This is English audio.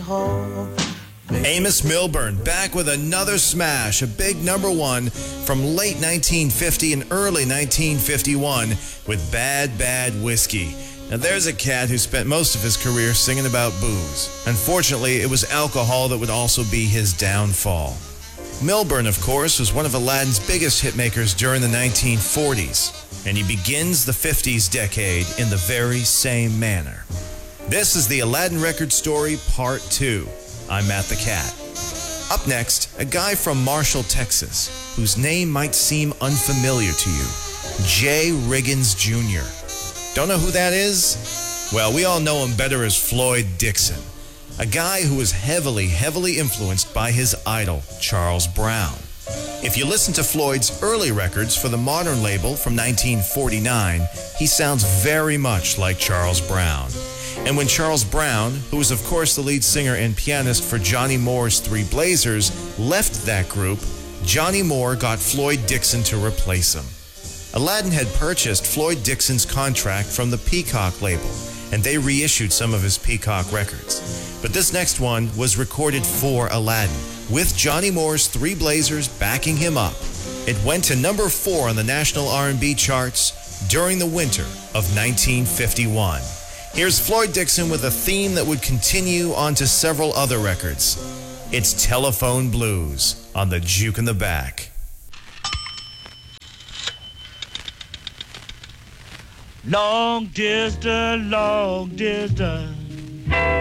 alcohol. Amos Milburn back with another smash, a big number one from late 1950 and early 1951 with Bad Bad Whiskey. Now there's a cat who spent most of his career singing about booze. Unfortunately, it was alcohol that would also be his downfall. Milburn, of course, was one of Aladdin's biggest hitmakers during the 1940s, and he begins the 50s decade in the very same manner. This is the Aladdin Record Story Part 2. I'm Matt the Cat. Up next, a guy from Marshall, Texas, whose name might seem unfamiliar to you. Jay Riggins Jr. Don't know who that is? Well, we all know him better as Floyd Dixon, a guy who was heavily influenced by his idol, Charles Brown. If you listen to Floyd's early records for the Modern label from 1949, he sounds very much like Charles Brown. And when Charles Brown, who was of course the lead singer and pianist for Johnny Moore's Three Blazers, left that group, Johnny Moore got Floyd Dixon to replace him. Aladdin had purchased Floyd Dixon's contract from the Peacock label, and they reissued some of his Peacock records. But this next one was recorded for Aladdin, with Johnny Moore's Three Blazers backing him up. It went to number 4 on the national R&B charts during the winter of 1951. Here's Floyd Dixon with a theme that would continue on to several other records. It's Telephone Blues on the Juke in the Back. Long distance,